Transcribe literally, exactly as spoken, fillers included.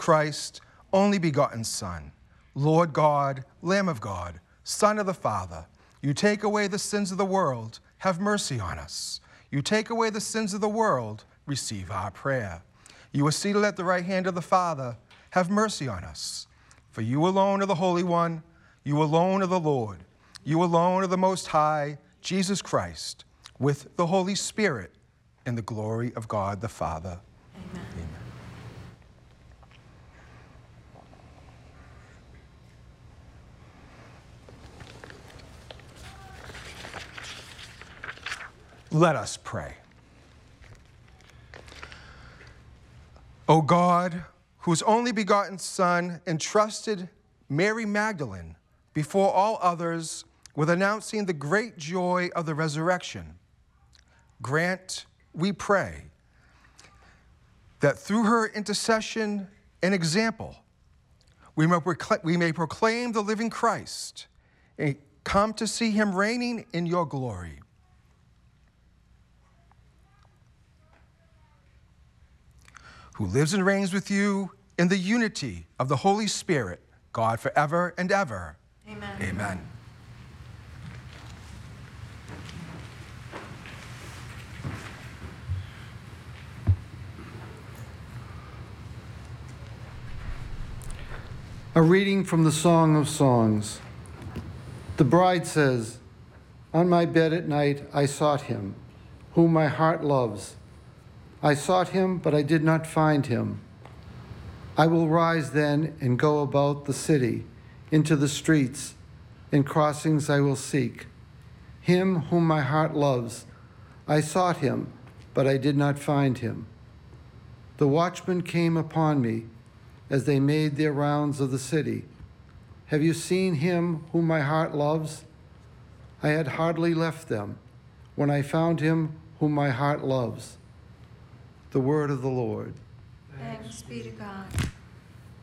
Christ, only begotten Son, Lord God, Lamb of God, Son of the Father, you take away the sins of the world, have mercy on us. You take away the sins of the world, receive our prayer. You are seated at the right hand of the Father, have mercy on us. For you alone are the Holy One, you alone are the Lord, you alone are the Most High, Jesus Christ, with the Holy Spirit, in the glory of God the Father. Amen. Amen. Let us pray. O God, whose only begotten Son entrusted Mary Magdalene before all others with announcing the great joy of the resurrection, grant, we pray, that through her intercession and example, we may, proclaim, we may proclaim the living Christ and come to see him reigning in your glory. Who lives and reigns with you in the unity of the Holy Spirit, God forever and ever. Amen. Amen. A reading from the Song of Songs. The bride says, "On my bed at night I sought him, whom my heart loves. I sought him, but I did not find him. I will rise then and go about the city, into the streets, in crossings I will seek. Him whom my heart loves, I sought him, but I did not find him. The watchmen came upon me as they made their rounds of the city. Have you seen him whom my heart loves? I had hardly left them when I found him whom my heart loves." The word of the Lord. Thanks be to God.